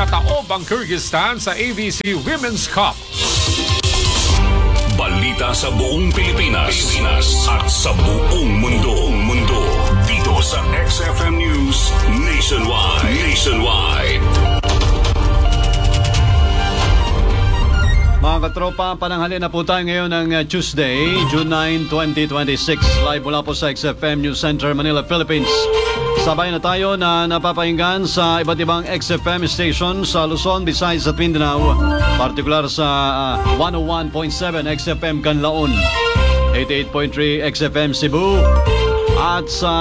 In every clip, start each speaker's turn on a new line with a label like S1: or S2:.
S1: Pinataob ang Kyrgyzstan sa ABC Women's Cup.
S2: Balita sa buong Pilipinas at sa buong mundo. Dito sa XFM News Nationwide.
S3: Mga katropa, pananghali na po tayo ngayon ng Tuesday, June 9, 2026. Live mula po sa XFM News Center, Manila, Philippines. Sabay na tayo na napapahinggan sa iba't ibang XFM station sa Luzon, Visayas at Mindanao. Partikular sa 101.7 XFM Canlaon, 88.3 XFM Cebu, at sa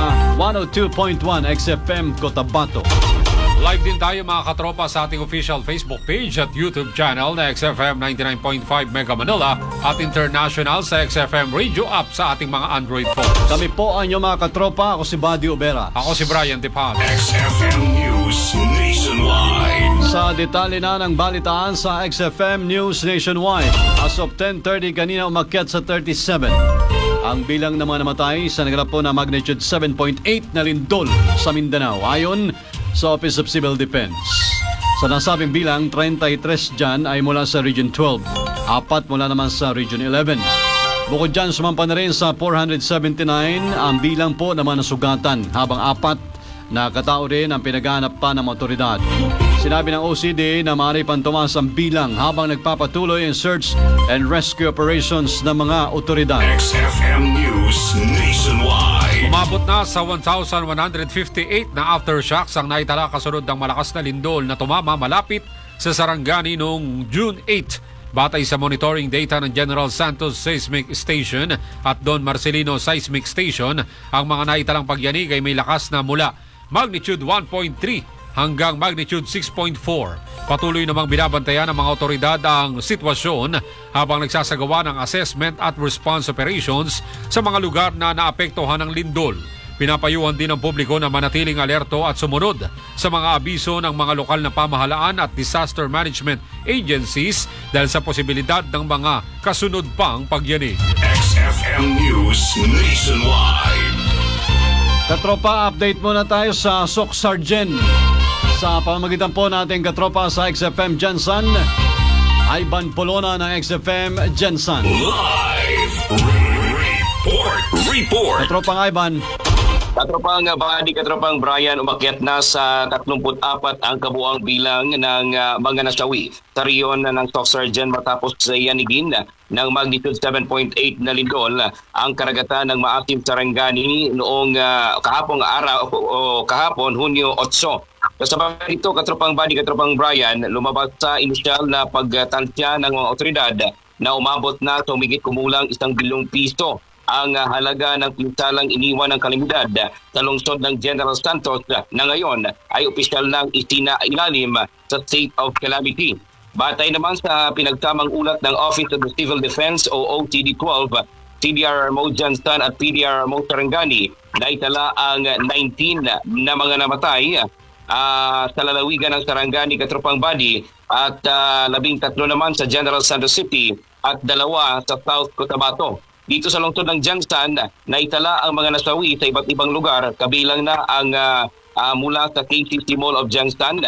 S3: 102.1 XFM Cotabato.
S1: Live din tayo mga katropa sa ating official Facebook page at YouTube channel na XFM 99.5 Mega Manila at international sa XFM Radio app sa ating mga Android phones.
S3: Kami po ang inyong mga katropa. Ako si Buddy Obera.
S1: Ako si Brian De Palma.
S2: XFM News Nationwide.
S3: Sa detalye na ng balitaan sa XFM News Nationwide. As of 10:30 kanina umakyat sa 37 ang bilang ng mga namatay sa naganap po na magnitude 7.8 na lindol sa Mindanao. Ayon sa Office of Civil Defense, sa nasabing bilang, 33 dyan ay mula sa Region 12, 4 mula naman sa Region 11. Bukod dyan, sumampa na rin sa 479 ang bilang po naman ng sugatan, habang 4 na katao rin ang pinaghahanap pa ng otoridad. Sinabi ng OCD na maaari pang tumaas ang bilang habang nagpapatuloy ang search and rescue operations ng mga otoridad.
S2: XFM News Nationwide.
S1: Umabot na sa 1,158 na aftershocks ang naitala kasunod ng malakas na lindol na tumama malapit sa Sarangani noong June 8. Batay sa monitoring data ng General Santos Seismic Station at Don Marcelino Seismic Station, ang mga naitalang pagyanig ay may lakas na mula magnitude 1.3 hanggang magnitude 6.4. Patuloy namang binabantayan ng mga otoridad ang sitwasyon habang nagsasagawa ng assessment at response operations sa mga lugar na naapektuhan ng lindol. Pinapayuhan din ng publiko na manatiling alerto at sumunod sa mga abiso ng mga lokal na pamahalaan at disaster management agencies dahil sa posibilidad ng mga kasunod pang pagyanig.
S2: XFM News Nationwide.
S3: Katropa, update muna tayo sa Sok Sargen. Sa pamamagitan po natin katropa sa XFM Jensen, Ivan Polona ng XFM Jensen.
S2: Live report.
S3: Katropang Ivan.
S4: Katropang Buddy, katropang Brian, umakyat na sa 34 ang kabuang bilang ng mga nasawi sa riyon ng Sok Sargen matapos yanigin ng magnitude 7.8 na lindol ang karagatan ng Maasim Sarangani noong kahapon, Hunyo 8. Kasabay ito, katropang Buddy, katropang Brian, lumabas sa inisyal na pagtansya ng mga otoridad na umabot na sa humigit kumulang 1 bilyong piso ang halaga ng pinsalang iniwan ng kalamidad sa lungsod ng General Santos na ngayon ay opisyal ng isinailalim sa state of calamity. Batay naman sa pinagsamang ulat ng Office of the Civil Defense o OCD-12, CDRMO Jensen at PDRMO Sarangani, naitala ang 19 na mga namatay sa lalawigan ng Sarangani, katropang Buddy, at 13 naman sa General Santos City at 2 sa South Cotabato. Dito sa lungsod ng Jensen, naitala ang mga nasawi sa iba't ibang lugar, kabilang na ang mula sa KCC Mall of Jensen,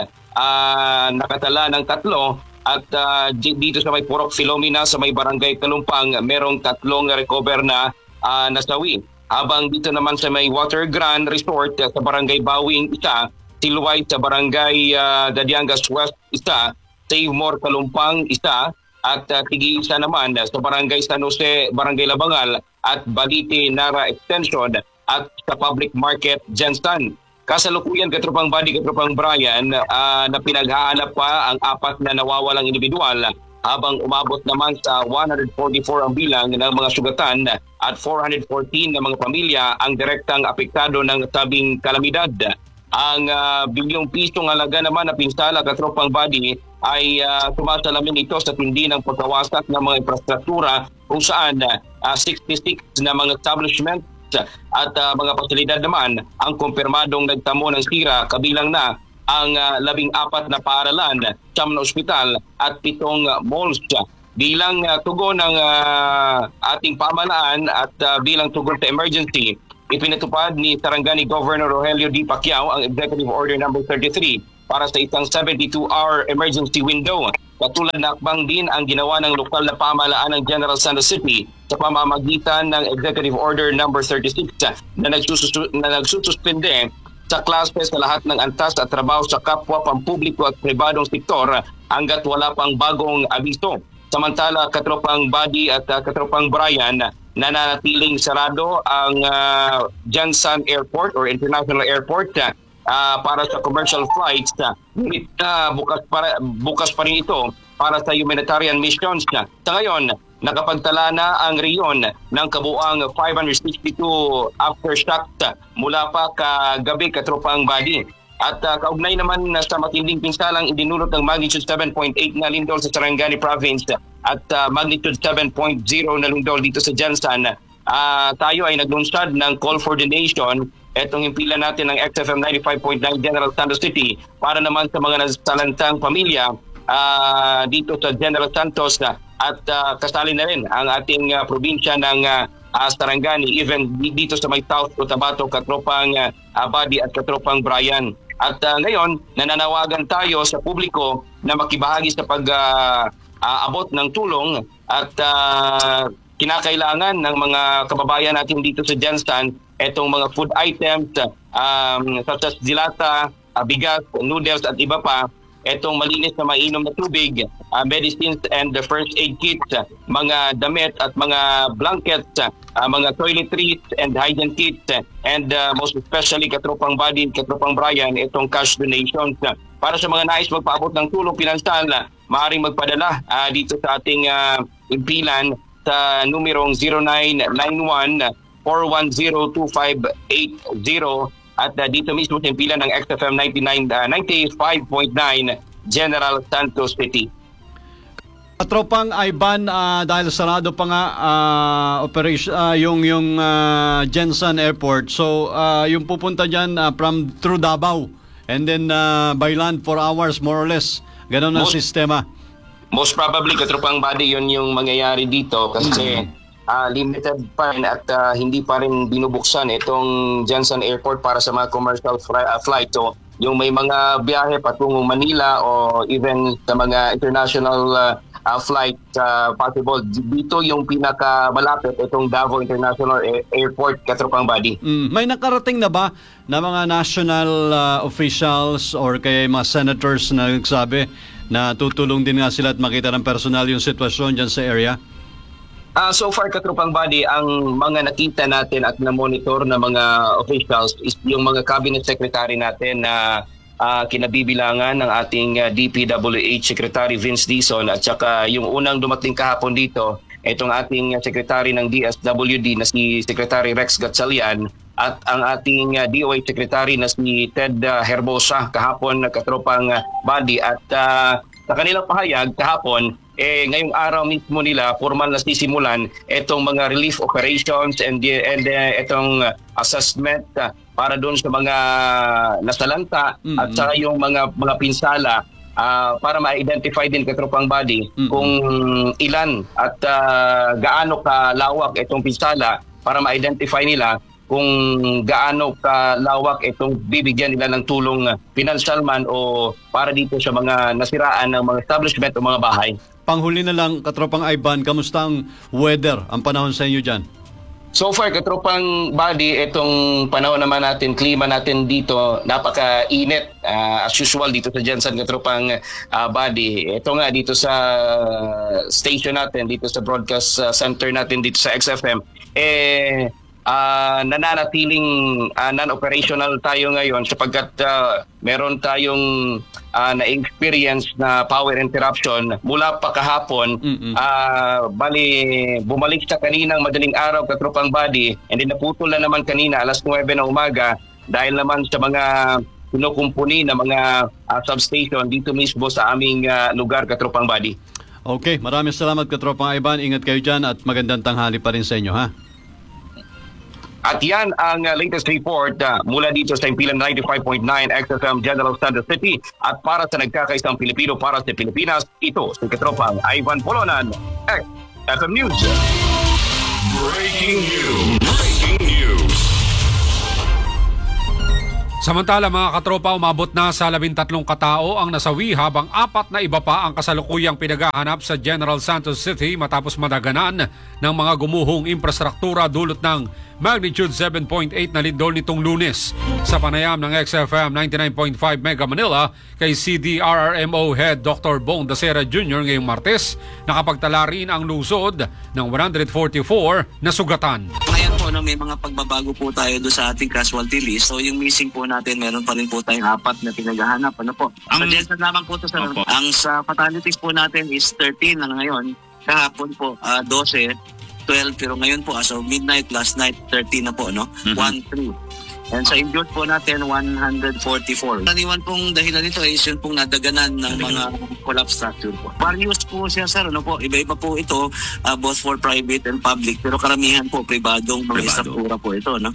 S4: nakatala ng 3, at dito sa may Purok Filomena sa may Barangay Kalumpang, merong 3 recover na nasawi. Habang dito naman sa may Water Grand Resort sa Barangay Bawing, 1, Silway sa Barangay Dadiangas West, 1, Save More Kalumpang, 1, at tig-isa naman sa Barangay San Jose, Barangay Labangal at Balite Nara Extension at sa Public Market Jensen. Kasalukuyan, katropang Buddy, katropang Brian, na pinaghahanap pa ang 4 na nawawalang individual habang umabot naman sa 144 ang bilang ng mga sugatan at 414 na mga pamilya ang direktang apektado ng sabing kalamidad. Ang bilyong pisong halaga naman na pinsala, katropang Buddy, ay sumasalamin ito sa tindi ng pagkawasak ng mga infrastruktura kung saan 66 na mga establishments at mga pasilidad naman ang kumpirmadong nagtamo ng sira, kabilang na ang 14 na paaralan, 9 na ospital at 7 malls. Bilang tugon ng ating pamahalaan at bilang tugon sa emergency, ipinatupad ni Sarangani Governor Rogelio D. Pacquiao ang Executive Order No. 33 para sa isang 72-hour emergency window. Katulad na akbang din ang ginawa ng lokal na pamahalaan ng General Santos City sa pamamagitan ng Executive Order number 36 na nagsususpende sa klase sa lahat ng antas at trabaho sa kapwa pampubliko at pribadong sektor hanggat wala pang bagong abiso. Samantala, katropang Buddy at katropang Brian, nananatiling sarado ang Jansan Airport or International Airport para sa commercial flights. Bukas pa rin ito para sa humanitarian missions. Sa ngayon, nakapagtala na ang riyon ng kabuang 562 aftershocks mula pa kagabi, katropang Buddy. At kaugnay naman sa matinding pinsalang idinulot ng magnitude 7.8 na lindol sa Sarangani Province at magnitude 7.0 na lindol dito sa Jansan, tayo ay naglunsad ng call for donation. Etong himpilan natin ng XFM 95.9 General Santos City para naman sa mga nasalantang pamilya dito sa General Santos at kasali na rin ang ating probinsya ng Sarangani, even dito sa may South Cotabato, katropang Buddy at katropang Brian. At ngayon, nananawagan tayo sa publiko na makibahagi sa pag-abot ng tulong at kinakailangan ng mga kababayan natin dito sa Jansan itong mga food items such as dilata, bigas, noodles at iba pa, itong malinis na mainom na tubig, medicines and the first aid kits, mga damit at mga blankets, mga toiletries and hygiene kits, and most especially katropang Buddy, katropang Brian, itong cash donations. Para sa mga nais magpaabot ng tulong pinansal, maaaring magpadala dito sa ating impilan sa numerong 0991-410-2580 at dito mismo sa impilan ng XFM 95.9 General Santos City.
S3: Tropang Ivan, dahil sarado pa nga operation yung Jansan Airport. So yung pupunta diyan through Davao and then by land 4 hours more or less. Ganon ang sistema.
S4: Most probably katropang Buddy, yun yung mangyayari dito kasi limited pa rin at hindi pa rin binubuksan itong Jansan Airport para sa mga commercial flight. So yung may mga biyahe patungong Manila o even sa mga international flight possible, dito yung pinakamalapit itong Davao International Airport, katropang Buddy.
S3: May nakarating na ba na mga national officials or kaya mga senators na nagsabi na tutulong din nga sila at makita ng personal yung sitwasyon dyan sa area?
S4: So far, katropang Buddy, ang mga nakita natin at na-monitor na mga officials is yung mga cabinet secretary natin na kinabibilangan ng ating DPWH Secretary Vince Dizon at saka yung unang dumating kahapon dito, itong ating secretary ng DSWD na si Secretary Rex Gatchalian at ang ating DOH Secretary na si Ted Herbosa kahapon, katropang Buddy. At sa kanilang pahayag kahapon, ngayong araw mismo nila formal na sisimulan itong mga relief operations and itong assessment para doon sa mga nasalanta at saka yung mga pinsala para ma-identify din, katropang Buddy, kung ilan at gaano kalawak itong pinsala para ma-identify nila kung gaano kalawak itong bibigyan nila ng tulong financial man o para dito sa mga nasiraan ng mga establishment o mga bahay.
S3: Panghuli na lang, katropang Ivan, kamusta ang weather, ang panahon sa inyo dyan?
S4: So far, katropang Buddy, itong panahon naman natin, klima natin dito, napaka-init as usual dito sa Jansan, katropang Buddy. Ito nga dito sa station natin, dito sa broadcast center natin dito sa XFM, nananatiling non-operational tayo ngayon sapagkat meron tayong na-experience na power interruption mula pa kahapon. Bali, bumalik sa kaninang madaling araw, katropang Buddy, and then naputol na naman kanina alas 9 ng umaga dahil naman sa mga kinukumpuni na mga substation dito mismo sa aming lugar, katropang Buddy.
S3: Okay, maraming salamat, katropang Ivan. Ingat kayo dyan at magandang tanghali pa rin sa inyo, ha?
S4: At yan ang latest report mula dito sa impilan 95.9 XFM General Santos City. At para sa nagkakaisang Pilipino para sa Pilipinas, ito si katropang Ivan Polonan, XFM News.
S2: Breaking news. Breaking news.
S1: Samantala mga katropa, umabot na sa 13 katao ang nasawi habang 4 na iba pa ang kasalukuyang pinaghahanap sa General Santos City matapos madaganan ng mga gumuhong infrastruktura dulot ng magnitude 7.8 na lindol nitong Lunes. Sa panayam ng XFM 99.5 Mega Manila kay CDRRMO Head Dr. Bong Dasera Jr. ngayong Martes, nakapagtala rin ang lungsod ng 144 na sugatan.
S5: Ngayon po, may mga pagbabago po tayo doon sa ating casualty list. So yung missing po natin, meron pa rin po tayong 4 na pinaghahanap. Ano po? Suggestion lamang po ito sa ang sa fatalities po natin is 13 na ngayon. Kahapon po 12, 12, pero ngayon po as of midnight, last night 13 na po, no? 1-3. And sa injured po natin, 144. Kaniwan pong dahilan nito is yun pong nadaganan ng mga collapse structure po. Various po siya, sir, ano po? Iba-iba po ito, both for private and public, pero karamihan po pribadong mga struktura po ito, no?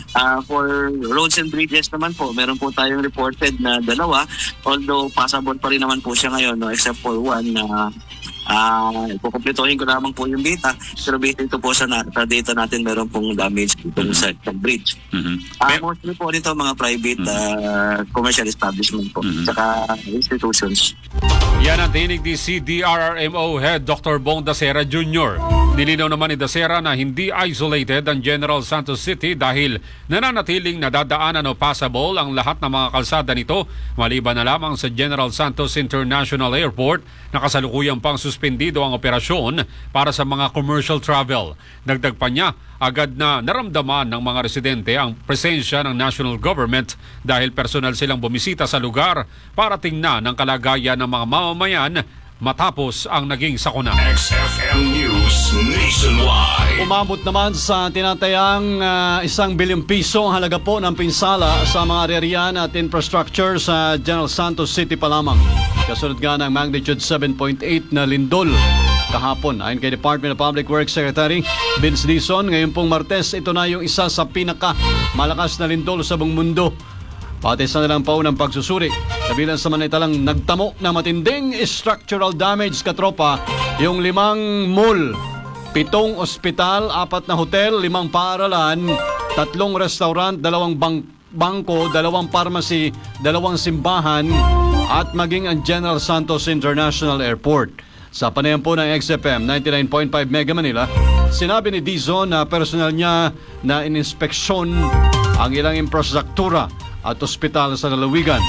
S5: For roads and bridges naman po, meron po tayong reported na 2, although passable pa rin naman po siya ngayon, no? Except for 1 na kukumpletuhin ko lamang po yung data, pero based ito po sa data natin, meron pong damage dito sa bridge. Mostly po nito mga private commercial establishment po, saka institutions.
S1: Yan ang tinig ni CDRRMO Head Dr. Bong Dasera Jr. Nilinaw naman ni Dasera na hindi isolated ang General Santos City dahil nananatiling nadadaanan o passable ang lahat ng mga kalsada nito, maliban na lamang sa General Santos International Airport na kasalukuyang pang suspendido ang operasyon para sa mga commercial travel. Dagdag pa niya, agad na naramdaman ng mga residente ang presensya ng national government dahil personal silang bumisita sa lugar para tingnan ang kalagayan ng mga mamamayan matapos ang naging sakuna.
S2: XFM News Nationwide.
S3: Umabot naman sa tinatayang 1 bilyong piso ang halaga po ng pinsala sa mga arerian at infrastructure sa General Santos City pa lamang. Kasunod nga ng magnitude 7.8 na lindol kahapon. Ayon kay Department of Public Works Secretary Vince Dizon, ngayon pong Martes, ito na yung isa sa pinaka-malakas na lindol sa buong mundo. Pati sa nilang paunang pagsusuri, kabilang sa manitalang nagtamo na matinding structural damage, katropa, yung 5 mall, 7 ospital, 4 na hotel, 5 paaralan, 3 restaurant, 2 bangko, 2 pharmacy, 2 simbahan, at maging ang General Santos International Airport. Sa panayam po ng XFM 99.5 Mega Manila, sinabi ni Dizon na personal niya na ininspeksyon ang ilang infrastruktura at ospital sa lalawigan.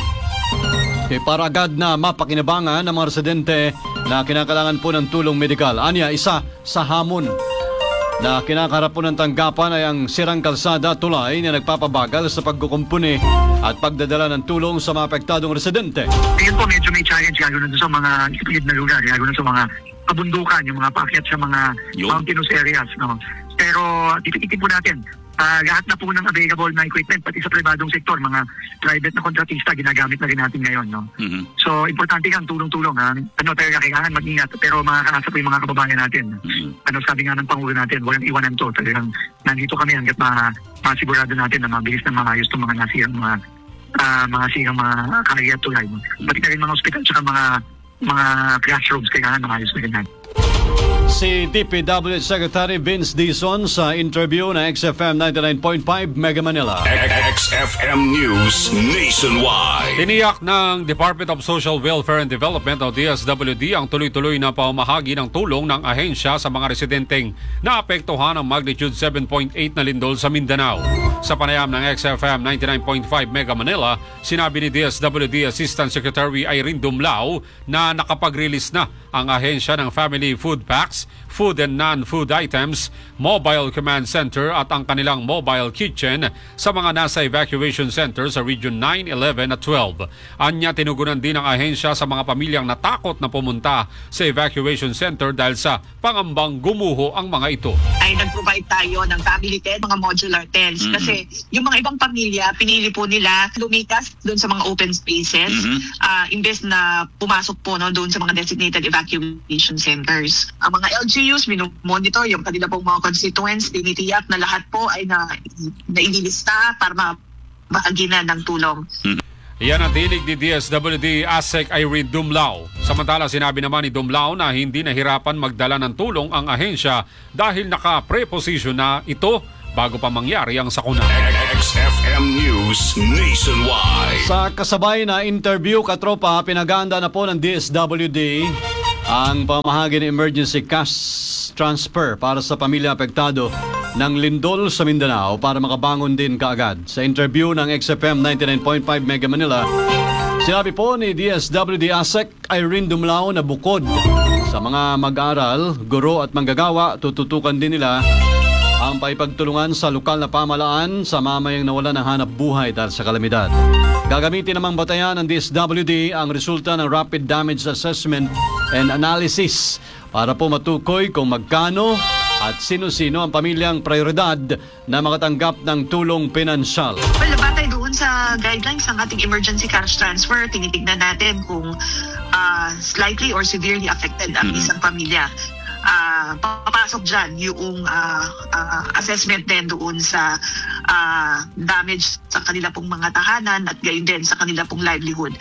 S3: Para agad na mapakinabangan ng mga residente na kinakailangan po ng tulong medikal. Anya, isa sa hamon na kinakaharap po ng tanggapan ay ang sirang kalsada tulay na nagpapabagal sa pagkukumpuni at pagdadala ng tulong sa mga apektadong residente.
S6: Ngayon po medyo may challenge lalo na sa mga split na lugar, lalo na sa mga kabundukan, yung mga paakyat sa mga mountainous areas. No? Pero tipitin po natin, lahat na po ng available na equipment, pati sa pribadong sektor, mga private na kontratista, ginagamit na rin natin ngayon. No? So, importante kang tulong-tulong. Talaga kailangan mag-ingat, pero makakaasa po yung mga kababayan natin. Sabi nga ng Pangulo natin, walang iwanan to. Talagang nandito kami hanggat masigurado natin na mabilis na maayos itong mga nasirang mga kaya tulay. Pati na rin mga ospital at mga classrooms, kailangan maayos na rin natin.
S3: Si DPWH Secretary Vince Dizon sa interview na XFM 99.5 Mega Manila.
S2: XFM News Nationwide.
S1: Tiniyak ng Department of Social Welfare and Development o DSWD ang tuloy-tuloy na pamahagi ng tulong ng ahensya sa mga residenteng naapektuhan ng magnitude 7.8 na lindol sa Mindanao. Sa panayam ng XFM 99.5 Mega Manila, sinabi ni DSWD Assistant Secretary Irene Dumlao na nakapag-release na ang ahensya ng Family Food Packs, food and non-food items, mobile command center at ang kanilang mobile kitchen sa mga nasa evacuation center sa Region 9, 11 at 12. Anya, tinugunan din ang ahensya sa mga pamilyang natakot na pumunta sa evacuation center dahil sa pangambang gumuho ang mga ito.
S7: Ay nag-provide tayo ng family tent, mga modular tents. Kasi yung mga ibang pamilya, pinili po nila lumikas doon sa mga open spaces imbes na pumasok po doon sa mga designated evacuation centers. Ang mga LGUs, monitor yung kanila pong mga constituents, tinitiyak na lahat po ay naililista para mabahagi na ng tulong.
S1: Iyan ang tinig ni DSWD ASEC Irene Dumlao. Samantala, sinabi naman ni Dumlao na hindi nahirapan magdala ng tulong ang ahensya dahil naka-preposition na ito bago pa mangyari ang sakuna.
S2: XFM News Nationwide.
S3: Sa kasabay na interview, katropa, pinaganda na po ng DSWD ang pamahagi ng emergency cash transfer para sa pamilya apektado ng lindol sa Mindanao para makabangon din kaagad. Sa interview ng XFM 99.5 Mega Manila, sinabi po ni DSWD ASEC Irene Dumlao na bukod sa mga mag-aral, guro at manggagawa, tututukan din nila ang paipagtulungan sa lokal na pamahalaan sa mamayang nawala ng hanap buhay dahil sa kalamidad. Gagamitin namang batayan ng DSWD ang resulta ng Rapid Damage Assessment and Analysis para po matukoy kung magkano at sino-sino ang pamilyang prioridad na makatanggap ng tulong pinansyal.
S7: Well, batay doon sa guidelines ng ating emergency cash transfer, tinitignan natin kung slightly or severely affected ang isang pamilya. Papasok dyan yung assessment din doon sa damage sa kanila pong mga tahanan at gayon din sa kanila pong livelihood.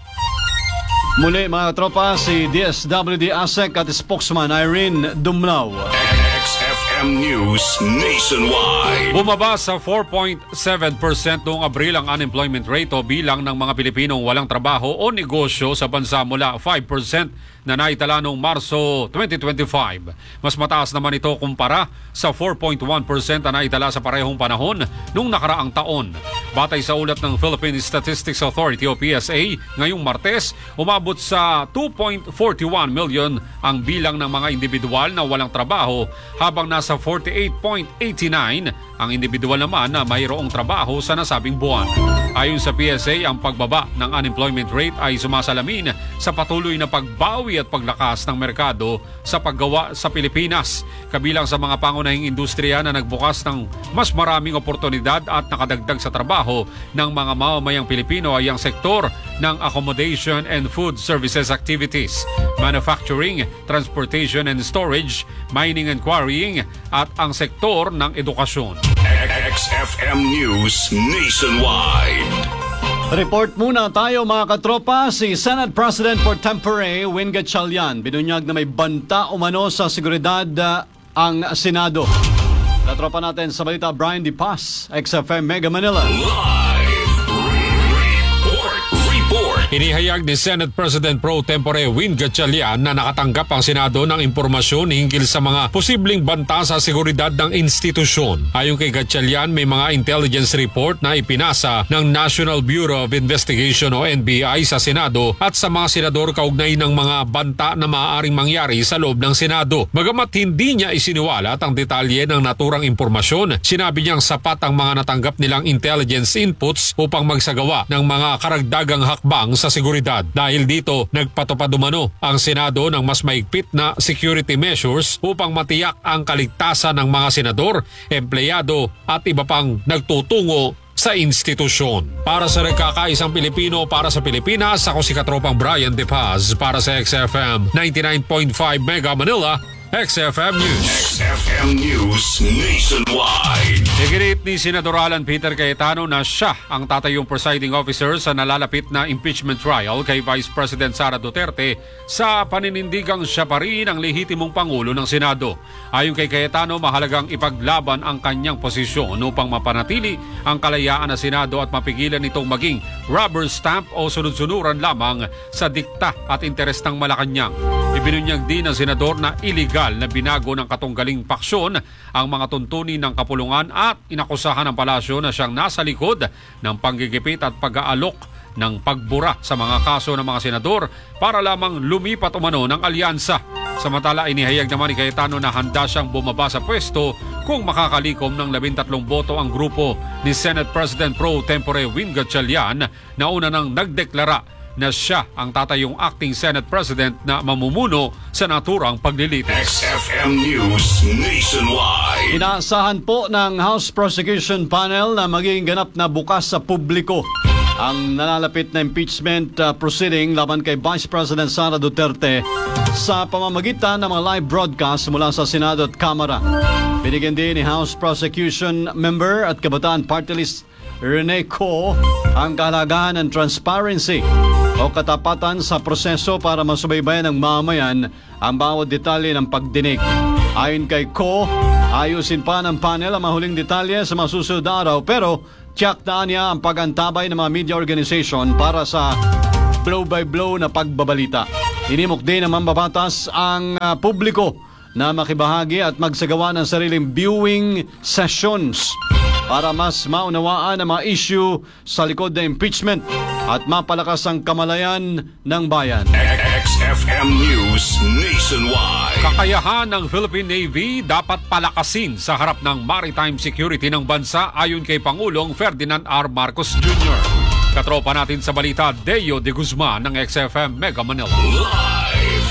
S3: Muli mga tropa, si DSWD ASEC at spokesman Irene Dumlao.
S2: XFM News Nationwide.
S1: Bumaba sa 4.7% noong Abril ang unemployment rate o bilang ng mga Pilipinong walang trabaho o negosyo sa bansa mula 5% na naitala noong Marso 2025. Mas mataas naman ito kumpara sa 4.1% na naitala sa parehong panahon noong nakaraang taon. Batay sa ulat ng Philippine Statistics Authority o PSA, ngayong Martes, umabot sa 2.41 million ang bilang ng mga individual na walang trabaho habang nasa 48.89 ang individual naman na mayroong trabaho sa nasabing buwan. Ayon sa PSA, ang pagbaba ng unemployment rate ay sumasalamin sa patuloy na pagbawi at paglakas ng merkado sa paggawa sa Pilipinas. Kabilang sa mga pangunahing industriya na nagbukas ng mas maraming oportunidad at nakadagdag sa trabaho ng mga mamamayang Pilipino ay ang sektor ng accommodation and food services activities, manufacturing, transportation and storage, mining and quarrying at ang sektor ng edukasyon.
S2: XFM News Nationwide.
S3: Report muna tayo mga katropa. Si Senate President for Tempore, Win Gatchalian, binunyag na may banta umano sa seguridad ang Senado. Katropa natin sa balita, Brian Di Paz, XFM Mega Manila.
S1: Inihayag ni Senate President Pro Tempore Win Gatchalian na nakatanggap ang Senado ng impormasyon hinggil sa mga posibleng banta sa seguridad ng institusyon. Ayon kay Gatchalian, may mga intelligence report na ipinasa ng National Bureau of Investigation o NBI sa Senado at sa mga senador kaugnay ng mga banta na maaaring mangyari sa loob ng Senado. Bagamat hindi niya isiniwalat ang detalye ng naturang impormasyon, sinabi niyang sapat ang mga natanggap nilang intelligence inputs upang magsagawa ng mga karagdagang hakbang sa seguridad. Dahil dito, nagpatupad umano ang Senado ng mas maigpit na security measures upang matiyak ang kaligtasan ng mga senador, empleyado at iba pang nagtutungo sa institusyon. Para sa nagkakaisang Pilipino, para sa Pilipinas, ako si Katropang Brian De Paz para sa XFM 99.5 Mega Manila, XFM News.
S2: XFM News Nationwide.
S1: Iginit ni Senador Alan Peter Cayetano na siya ang tatayong presiding officer sa nalalapit na impeachment trial kay Vice President Sara Duterte sa paninindigang siya pa rin ang lehitimong Pangulo ng Senado. Ayon kay Cayetano, mahalagang ipaglaban ang kanyang posisyon upang mapanatili ang kalayaan ng Senado at mapigilan itong maging rubber stamp o sunod-sunuran lamang sa dikta at interes ng Malacanang. Ibinunyag din ng senador na illegal na binago ng katunggaling paksyon ang mga tuntunin ng kapulungan at inakusahan ng palasyo na siyang nasa likod ng panggigipit at pag-aalok ng pagbura sa mga kaso ng mga senador para lamang lumipat umano ng alyansa. Samantala, inihayag naman ni Cayetano na handa siyang bumaba sa pwesto kung makakalikom ng 13 boto ang grupo ni Senate President Pro Tempore Win Gatchalian na una nang nagdeklara na siya ang tatayong acting Senate President na mamumuno sa naturang paglilitis.
S2: XFM News Nationwide.
S3: Inaasahan po ng House Prosecution Panel na maging ganap na bukas sa publiko ang nalalapit na impeachment proceeding laban kay Vice President Sara Duterte sa pamamagitan ng mga live broadcast mula sa Senado at Kamara. Binigyan din ni House Prosecution Member at Kabataan Party List Rene Co ang kahalagahan ng transparency o katapatan sa proseso para masubaybayan ng mamayan ang bawat detalye ng pagdinig. Ayon kay Ko, ayusin pa ng panel ang mahuling detalye sa mga susunod na araw pero tiyak na niya ang pagantabay ng mga media organization para sa blow-by-blow na pagbabalita. Inimok din ng mambabatas ang publiko na makibahagi at magsagawa ng sariling viewing sessions para mas maunawaan ang mga issue sa likod ng impeachment at mapalakas ang kamalayan ng bayan.
S2: XFM News Nationwide.
S1: Kakayahan ng Philippine Navy dapat palakasin sa harap ng maritime security ng bansa ayon kay Pangulong Ferdinand R. Marcos Jr. Katropa natin sa balita, Deo de Guzman ng XFM Mega Manila.
S2: Live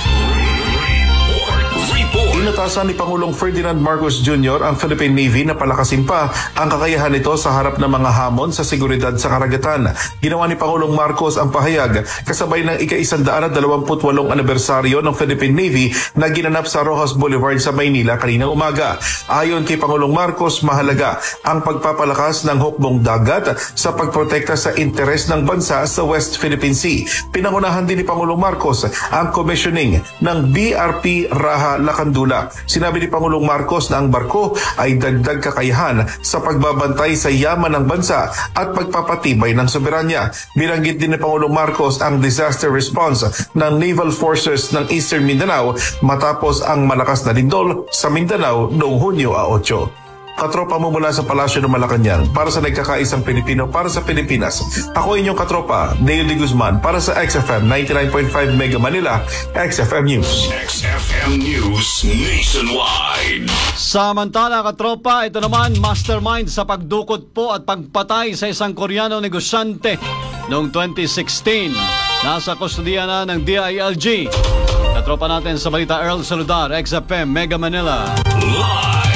S2: report.
S8: Inatasan ni Pangulong Ferdinand Marcos Jr. ang Philippine Navy na palakasin pa ang kakayahan nito sa harap ng mga hamon sa seguridad sa karagatan. Ginawa ni Pangulong Marcos ang pahayag kasabay ng ika-128 anibersaryo ng Philippine Navy na ginanap sa Rojas Boulevard sa Maynila kaninang umaga. Ayon kay Pangulong Marcos, mahalaga ang pagpapalakas ng hukbong dagat sa pagprotekta sa interes ng bansa sa West Philippine Sea. Pinangunahan din ni Pangulong Marcos ang commissioning ng BRP Raha Lacandula. Sinabi ni Pangulong Marcos na ang barko ay dagdag kakayahan sa pagbabantay sa yaman ng bansa at pagpapatibay ng soberanya. Binanggit din ni Pangulong Marcos ang disaster response ng Naval Forces ng Eastern Mindanao matapos ang malakas na lindol sa Mindanao noong Hunyo 8. Katropa mo mula sa Palasyo ng Malacanang para sa nagkakaisang Pilipino para sa Pilipinas. Ako inyong katropa, Deo de Guzman para sa XFM 99.5 Mega Manila, XFM News.
S2: XFM News Nationwide.
S3: Samantala katropa, ito naman mastermind sa pagdukot po at pagpatay sa isang Koreanong negosyante noong 2016. Nasa kustodiya na ng DILG. Katropa natin sa balita, Earl Saludar, XFM Mega Manila.
S2: Live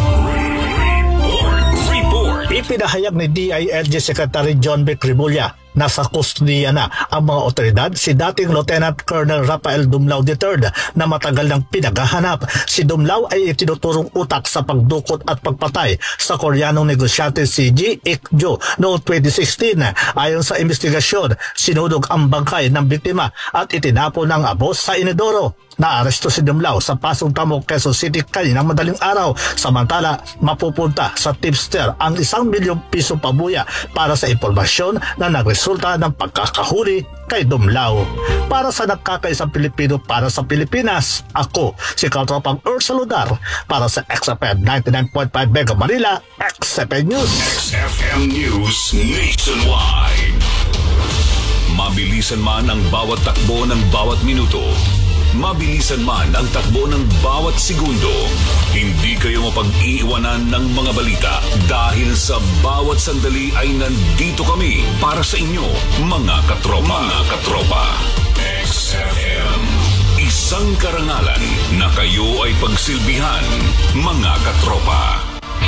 S2: report.
S9: Ipinahayag ni DILG Secretary John B. Cribulya na sa kustodiya na ang mga otoridad si dating Lieutenant Colonel Rafael Dumlao III na matagal nang pinaghahanap. Si Dumlao ay itinuturong utak sa pagdukot at pagpatay sa Koreanong negosyante si Ji Ik-jo noong 2016. Ayon sa investigasyon, sinudog ang bangkay ng biktima at itinapon ng abo sa inodoro. Naaresto si Dumlao sa Pasong Tamo, Quezon City kaninang madaling araw. Samantala, mapupunta sa tipster ang 1 milyong piso pabuya para sa impormasyon na nagresulta ng pagkakahuli kay Dumlao. Para sa nagkakaisang Pilipino para sa Pilipinas, ako si Katropang Earl Saludar para sa XFM 99.5 Mega Manila, XFM News.
S2: XFM News Nationwide. Mabilisan man ang bawat takbo ng bawat minuto, mabilisan man ang takbo ng bawat segundo, hindi kayo mapag-iiwanan ng mga balita dahil sa bawat sandali ay nandito kami para sa inyo, mga katropa. Mga katropa. XFM. Isang karangalan na kayo ay pagsilbihan, mga katropa.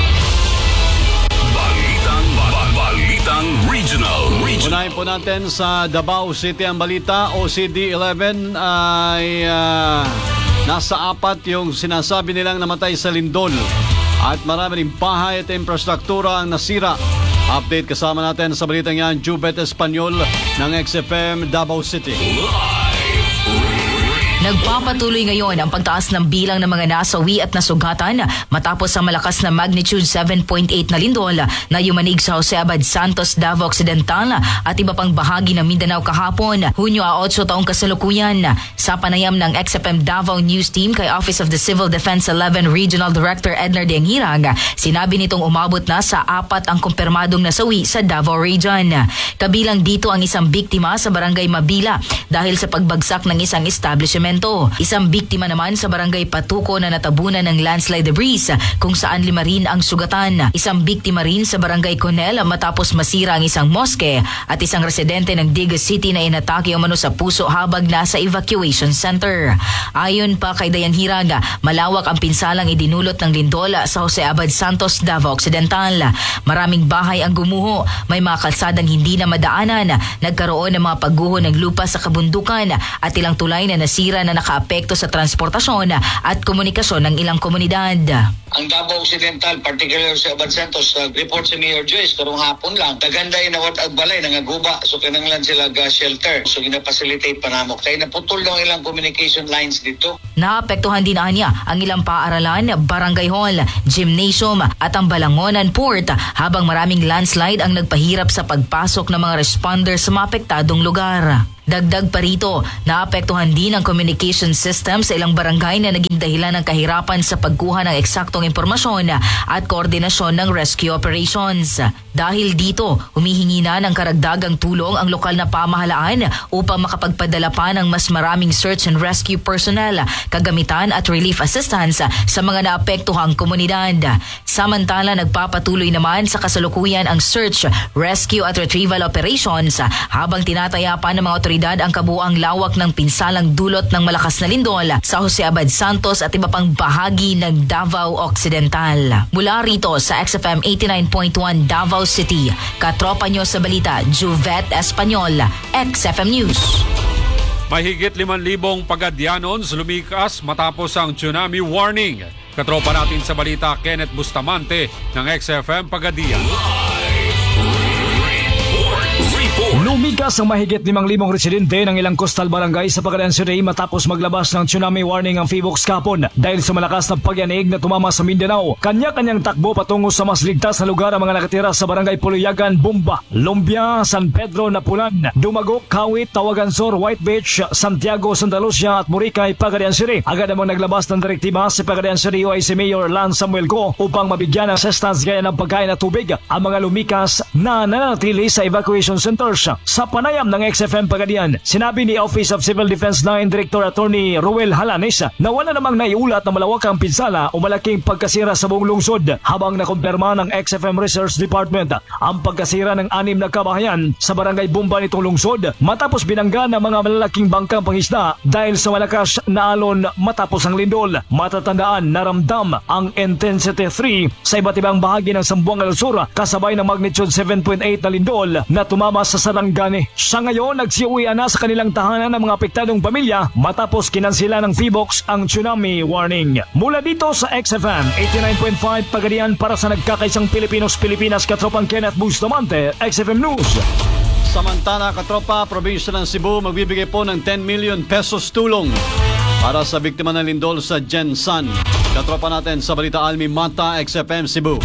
S2: Balitang Regional.
S3: Unahin po natin sa Davao City ang balita. OCD-11 ay nasa 4 yung sinasabi nilang namatay sa lindol. At marami rin bahay at infrastruktura ang nasira. Update kasama natin sa balitang yan, Jubet Espanyol ng XFM Davao City.
S10: Nagpapatuloy ngayon ang pagtaas ng bilang ng mga nasawi at nasugatan matapos ang malakas na magnitude 7.8 na lindol na yumanig sa Jose Abad Santos, Davao Occidental at iba pang bahagi ng Mindanao kahapon, Hunyo 8 taong kasalukuyan. Sa panayam ng XFM Davao News Team kay Office of the Civil Defense 11 Regional Director Ednar Denghirang, sinabi nitong umabot na sa 4 ang kumpirmadong nasawi sa Davao Region. Kabilang dito ang isang biktima sa Barangay Mabila dahil sa pagbagsak ng isang establishment. Isang biktima naman sa Barangay Patuko na natabunan ng landslide debris kung saan 5 rin ang sugatan. Isang biktima rin sa Barangay Conel matapos masira ang isang moske at isang residente ng Diga City na inatake umano sa puso habang nasa evacuation center. Ayon pa kay Dayang Hiraga, malawak ang pinsalang idinulot ng lindol sa Jose Abad Santos, Davao Occidental. Maraming bahay ang gumuho, may mga kalsadang hindi na madaanan, nagkaroon ng mga pagguho ng lupa sa kabundukan at ilang tulay na nasira na nakaapekto sa transportasyon at komunikasyon ng ilang komunidad.
S11: Ang Davao Occidental, particular sa Abad Santos, report si Mayor Joyce karong hapon lang. Taganday na wat agbalay nangaguba, so kinanglan sila shelter. So gina-facilitate pa namo. Kaya naputol lang ilang communication lines dito.
S10: Naapektuhan din niya ang ilang paaralan, barangay hall, gymnasium at ang Balangonan Port habang maraming landslide ang nagpahirap sa pagpasok ng mga responders sa maapektadong lugar. Dagdag pa rito, naapektuhan din ang communication system sa ilang barangay na naging dahilan ng kahirapan sa pagkuha ng eksaktong impormasyon at koordinasyon ng rescue operations. Dahil dito, humihingi na ng karagdagang tulong ang lokal na pamahalaan upang makapagpadala pa ng mas maraming search and rescue personnel, kagamitan at relief assistance sa mga naapektuhang komunidad. Samantala, nagpapatuloy naman sa kasalukuyan ang search, rescue at retrieval operations habang tinataya pa ng mga otoridad ang kabuuang lawak ng pinsalang dulot ng malakas na lindol sa Jose Abad Santos at iba pang bahagi ng Davao Occidental. Mula rito sa XFM 89.1 Davao City, katropa nyo sa balita, Juvet Espanyol, XFM News.
S1: Mahigit 5,000 Pagadyanons lumikas matapos ang tsunami warning. Katropa natin sa balita, Kenneth Bustamante ng XFM Pagadian.
S12: Lumigas ang mahigit 5,000 residente ng ilang coastal barangay sa Pagadian City matapos maglabas ng tsunami warning ang PHIVOLCS kahapon dahil sa malakas na pagyanig na tumama sa Mindanao. Kanya-kanyang takbo patungo sa mas ligtas na lugar ang mga nakatira sa barangay Puluyagan, Bumba, Lumbia, San Pedro, Napulan, Dumagok, Kawit, Tawagan Sur, White Beach, Santiago, Santa Lucia at Boracay, Pagadian City. Agad namang naglabas ng direktiba sa Pagadian City OIC Mayor Lance Samuel Go upang mabigyan ng assistance gaya ng pagkain at tubig ang mga lumikas na nananatili sa evacuation centers. Sa panayam ng XFM Pagadian, sinabi ni Office of Civil Defense Line Director Attorney Ruel Halanes na wala namang naiulat na malawakang pinsala o malaking pagkasira sa buong lungsod habang nakumpirma ng XFM Research Department ang pagkasira ng 6 na kabahayan sa barangay Bumba nitong lungsod matapos binangga ng mga malalaking bangkang pangisda dahil sa malakas na alon matapos ang lindol. Matatandaan na ramdam ang intensity 3 sa iba't ibang bahagi ng Zamboanga del Sur kasabay ng magnitude 7.8 na lindol na tumama sa Sarangani. Sa ngayon, nagsiuwian na sa kanilang tahanan ng mga apektadong pamilya matapos kinansila ng PHIVOLCS ang tsunami warning. Mula dito sa XFM 89.5 Pagadian para sa nagkakaisang Pilipinas, katropang Kenneth Bustamante, XFM News.
S3: Samantala, katropa, probinsya ng Cebu magbibigay po ng 10 million pesos tulong para sa biktima ng lindol sa Gensan. Katropa natin sa balita, Almi Mata, XFM Cebu.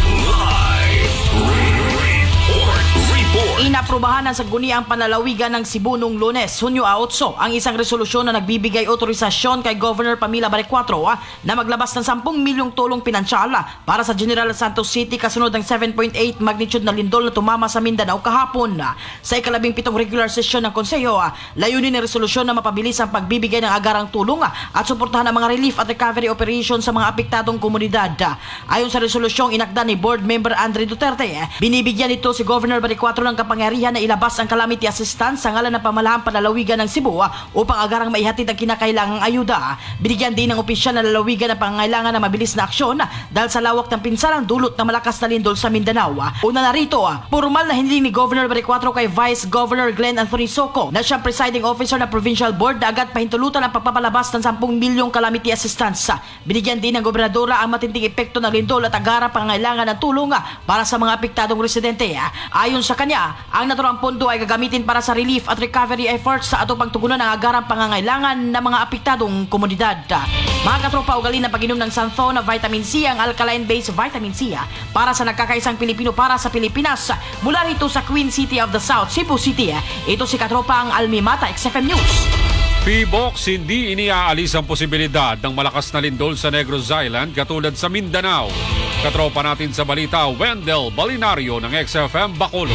S13: Inaprubahan ng Sangguniang Panlalawigan ng Cebu noong Lunes, Hunyo 8, ang isang resolusyon na nagbibigay otorisasyon kay Governor Pamila Barecuatro na maglabas ng 10 milyong tulong pinansyal para sa General Santos City kasunod ng 7.8 magnitude na lindol na tumama sa Mindanao kahapon. Sa ika-17 regular session ng Konseyo, layunin ng resolusyon na mapabilis ang pagbibigay ng agarang tulong at suportahan ang mga relief at recovery operations sa mga apektadong komunidad. Ayon sa resolusyong inakda ni Board Member Andre Duterte, binibigyan ito si Governor Barecuatro ng kapangyarihan na ilabas ang calamity assistance sa ngalan ng Pamahalaan Panlalawigan ng Cebu upang agarang maihatid ang kinakailangang ayuda. Binigyan din ng opisyal na lalawigan ang pangangailangan ng mabilis na aksyon dahil sa lawak ng pinsalang dulot na malakas na lindol sa Mindanao. Una na rito, formal na hindi ni Governor Barecuatro kay Vice Governor Glenn Anthony Soco na siyang presiding officer ng Provincial Board na agad pahintulutan ang pagpapalabas ng 10 milyong calamity assistance. Binigyan din ng gobernadora ang matinding epekto ng lindol at agarang pangangailangan ng tulong para sa mga apektadong residente. Ayon sa kanya, ang naturang pondo ay gagamitin para sa relief at recovery efforts sa atong pagtugunan ng agarang pangangailangan ng mga apektadong komunidad. Mga katropa, ugali na pag-inom ng Santho na vitamin C, ang alkaline-based vitamin C para sa nagkakaisang Pilipino para sa Pilipinas. Mula rito sa Queen City of the South, Cebu City, ito si katropa ang Almi Mata, XFM News.
S1: PHIVOLCS hindi iniaalis ang posibilidad ng malakas na lindol sa Negros Island katulad sa Mindanao. Katropa natin sa balita, Wendell Balinario ng XFM Bacolod.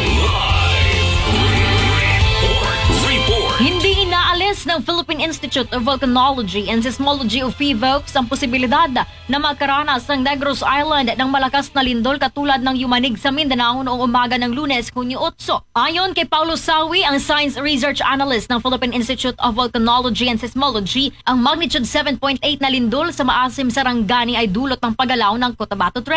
S14: Hindi inaalis ng Philippine Institute of Volcanology and Seismology of PHIVOLCS ang posibilidad na magkaranas ng Negros Island ng malakas na lindol katulad ng yumanig sa Mindanao noong umaga ng Lunes, Hunyo 8. Ayon kay Paulo Sawi, ang Science Research Analyst ng Philippine Institute of Volcanology and Seismology, ang magnitude 7.8 na lindol sa maasim Sarangani ay dulot ng paggalaw ng Cotabato Trench.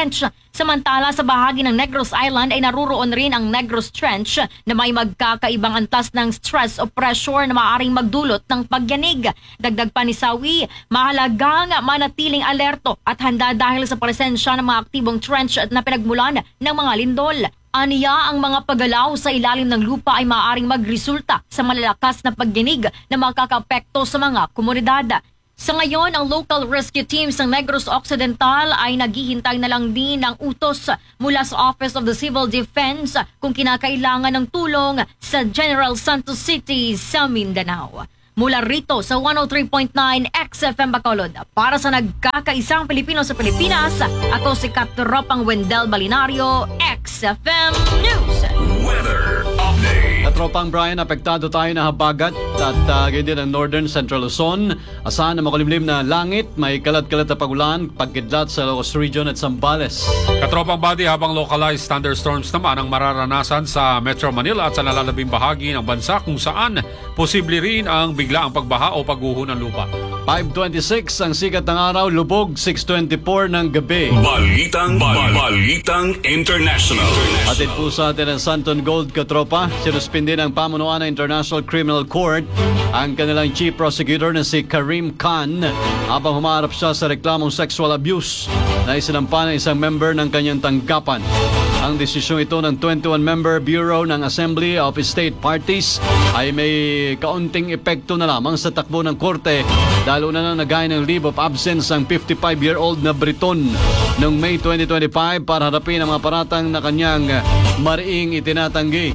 S14: Samantala sa bahagi ng Negros Island ay naruroon rin ang Negros Trench na may magkakaibang antas ng stress o pressure na maaaring magdulot ng pagyanig. Dagdag pa ni Sawi, mahalagang manatiling alerto at handa dahil sa presensya ng mga aktibong trench na pinagmulan ng mga lindol. Aniya, ang mga paggalaw sa ilalim ng lupa ay maaaring magresulta sa malalakas na pagyanig na makakapekto sa mga komunidad. Sa ngayon, ang local rescue teams ng Negros Occidental ay naghihintay na lang din ng utos mula sa Office of the Civil Defense kung kinakailangan ng tulong sa General Santos City sa Mindanao. Mula rito sa 103.9 XFM Bacolod, para sa nagkakaisang Pilipino sa Pilipinas, ako si Katropang Wendell Balinario, XFM News.
S2: Weather update.
S3: Katropang Brian, apektado tayo na habagat at ganyan din ang Northern Central Luzon. Asahan na makulimlim na langit, may kalat-kalat na pagulan, pagkidlat sa Ilocos Region at Zambales.
S1: Katropang Body, habang localized thunderstorms naman ang mararanasan sa Metro Manila at sa nalalabing bahagi ng bansa kung saan posible rin ang biglaang pagbaha o pagguho ng lupa.
S3: 5:26 ang sikat ng araw, lubog 6:24 ng gabi.
S2: Balitang International.
S3: Atid po sa atin ang Santon Gold, Katropa. Sinuspindi ng pamunuan ng International Criminal Court ang kanilang chief prosecutor na si Karim Khan habang humarap siya sa reklamong sexual abuse na isinampa ng isang member ng kanyang tanggapan. Ang desisyon ito ng 21-member Bureau ng Assembly of State Parties ay may kaunting epekto na lamang sa takbo ng korte dahil una na nagaya ng leave of absence ang 55-year-old na Briton noong May 2025 para harapin ang mga paratang na kanyang mariing itinatanggi.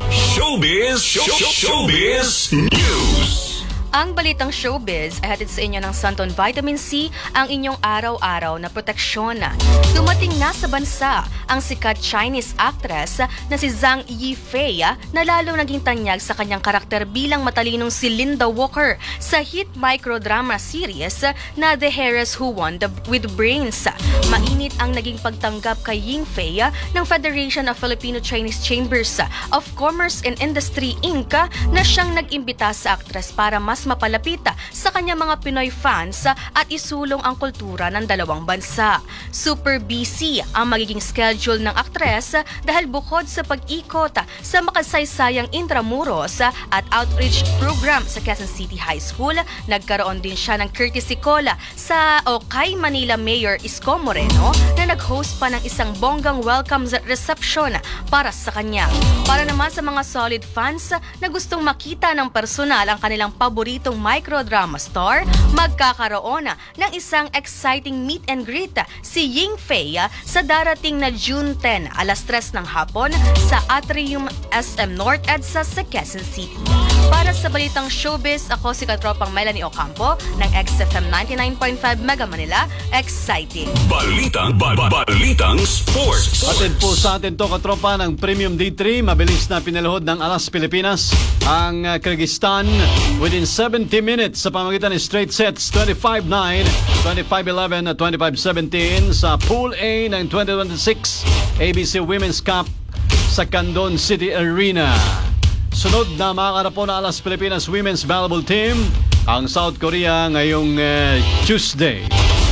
S2: Showbiz News.
S15: Ang balitang showbiz ay hatid sa inyo ng Santon Vitamin C, ang inyong araw-araw na proteksyon. Dumating na sa bansa ang sikat Chinese actress na si Zhang Yifei na lalong naging tanyag sa kanyang karakter bilang matalinong si Linda Walker sa hit microdrama series na The Heiress Who Won with Brains. Mainit ang naging pagtanggap kay Yifei ng Federation of Filipino-Chinese Chambers of Commerce and Industry Inc. na siyang nag-imbita sa actress para mas mapalapit sa kanyang mga Pinoy fans at isulong ang kultura ng dalawang bansa. Super busy ang magiging schedule ng aktres dahil bukod sa pag-ikot sa makasaysayang intramuros at outreach program sa Quezon City High School, nagkaroon din siya ng courtesy call kay Manila Mayor Isko Moreno na nag-host pa ng isang bonggang welcome reception para sa kanya. Para naman sa mga solid fans na gustong makita ng personal ang kanilang paboritong microdrama star, magkakaroon ng isang exciting meet and greet si Yifei sa darating na June 10, alas 3 ng hapon sa Atrium SM North EDSA sa Quezon City. Para sa balitang showbiz, ako si Katropang Melanie Ocampo ng XFM 99.5 Mega Manila. Exciting!
S2: Balitang Sports.
S3: Atid po sa atin to, Katropa, ng Premium D3. Mabilis na pinalahod ng Alas Pilipinas ang Kyrgyzstan within 70 minutes sa pamagitan ng straight sets 25-9, 25-11 at 25-17 sa Pool A ng 2026 ABC Women's Cup sa Candon City Arena. Sunod na makakarap po na Alas Pilipinas Women's Volleyball Team ang South Korea ngayong Tuesday.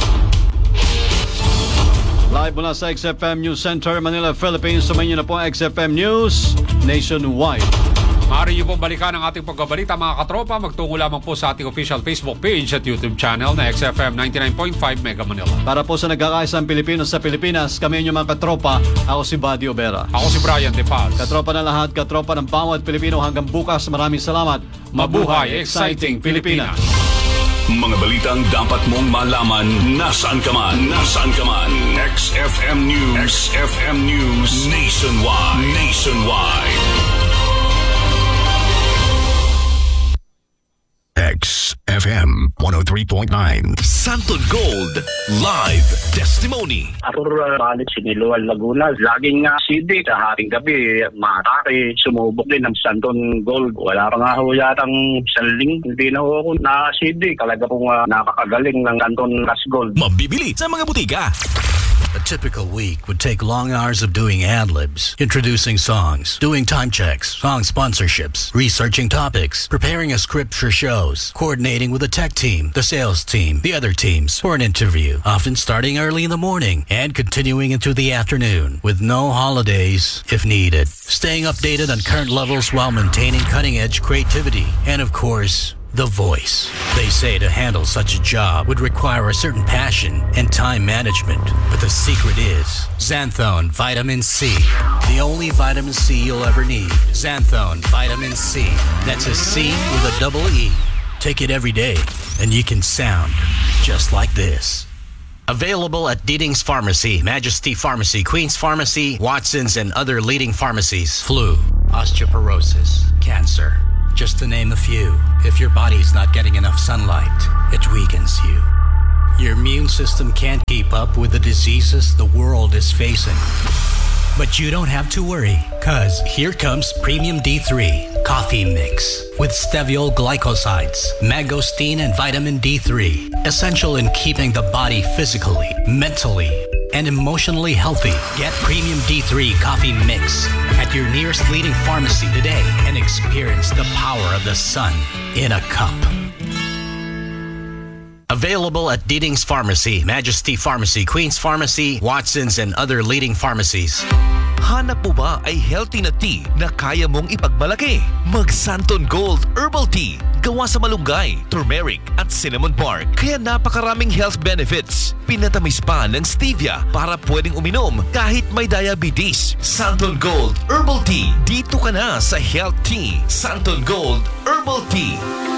S3: Live mula sa XFM News Center, Manila, Philippines. Sumayin na po ang XFM News Nationwide.
S1: Maaari niyo pong balikan ang ating pagbabalita, mga katropa. Magtungo lamang po sa ating official Facebook page at YouTube channel na XFM 99.5 Mega Manila.
S3: Para po sa nagkakaisang Pilipino sa Pilipinas, kami inyong mga katropa. Ako si Buddy Obera.
S1: Ako si Brian De Paz.
S3: Katropa na lahat, katropa ng bawat Pilipino. Hanggang bukas, maraming salamat.
S1: Mabuhay, exciting Pilipinas.
S2: Mga balitang dapat mong malaman nasaan ka man. XFM News Nationwide. XFM 103.9 Santon Gold Live Testimony.
S16: Arthur Balik, Siniluan, Laguna. Laging CD sa haring gabi, matake, sumubok din ng Santon Gold. Wala pa nga ho yatang saling, hindi na ho ako na CD. Talaga pong nakakagaling ng Santon Gas Gold.
S2: Mabibili sa mga butika.
S17: A typical week would take long hours of doing ad-libs, introducing songs, doing time checks, song sponsorships, researching topics, preparing a script for shows, coordinating with the tech team, the sales team, the other teams for an interview, often starting early in the morning and continuing into the afternoon with no holidays if needed. Staying updated on current levels while maintaining cutting-edge creativity and, of course, the voice. They say to handle such a job would require a certain passion and time management. But the secret is Xanthone Vitamin C. The only vitamin C you'll ever need. Xanthone Vitamin C. That's a C with a double E. Take it every day and you can sound just like this. Available at Deedings Pharmacy, Majesty Pharmacy, Queen's Pharmacy, Watson's, and other leading pharmacies. Flu, osteoporosis, cancer. Just to name a few. If your body's not getting enough sunlight, it weakens you. Your immune system can't keep up with the diseases the world is facing. But you don't have to worry, cause here comes Premium D3 Coffee Mix with steviol glycosides, mangosteen, and vitamin D3. Essential in keeping the body physically, mentally, and emotionally healthy. Get Premium D3 Coffee Mix at your nearest leading pharmacy today and experience the power of the sun in a cup. Available at Deedings Pharmacy, Majesty Pharmacy, Queen's Pharmacy, Watson's, and other leading pharmacies.
S18: Hanap mo ba ay healthy na tea na kaya mong ipagmalaki? Mag Santon Gold Herbal Tea. Gawa sa malunggay, turmeric at cinnamon bark. Kaya napakaraming health benefits. Pinatamis pa ng stevia para pwedeng uminom kahit may diabetes. Santon Gold Herbal Tea. Dito ka na sa Health Tea. Santon Gold Herbal Tea.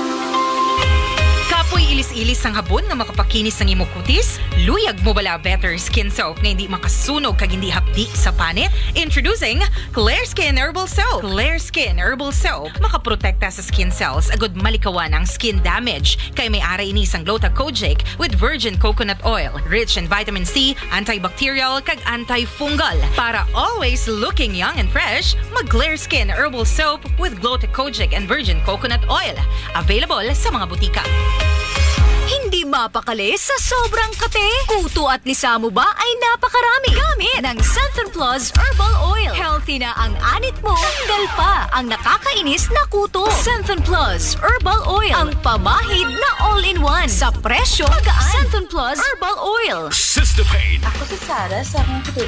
S19: Kapoy ilis-ilis ang habon nga makapakinis ng imong kutis? Luyag mo bala better skin soap na hindi makasunog kag hindi hapdi sa panit? Introducing Clear Skin Herbal Soap. Clear Skin Herbal Soap makaprotekta sa skin cells agud malikawan ang skin damage kay may ara ini sang Gluta-Kojic with virgin coconut oil, rich in vitamin C, antibacterial kag antifungal. Para always looking young and fresh, mag Clear Skin Herbal Soap with Gluta-Kojic and virgin coconut oil. Available sa mga butika.
S20: Hindi mapakali sa sobrang kate? Kuto at lisa mo ba ay napakarami? Gamit ng Santon Plus Herbal Oil. Healthy na ang anit mo, tanggal pa ang nakakainis na kuto. Santon Plus Herbal Oil. Ang pamahid na all-in-one. Sa presyo, magaan. Santon Plus Herbal Oil.
S2: Sister Pain.
S21: Ako si Sarah sa